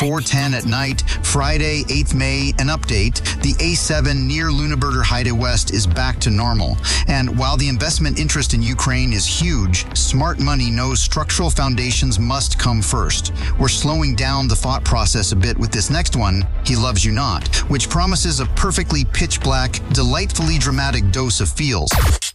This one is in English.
4:10 at night, Friday, 8th May, an update. The A7 near Lüneburger Heide West is back to normal. And while the investment interest in Ukraine is huge, smart money knows structural foundations must come first. We're slowing down the thought process a bit with this next one, He Loves You Not, which promises a perfectly pitch black, delightfully dramatic dose of feels.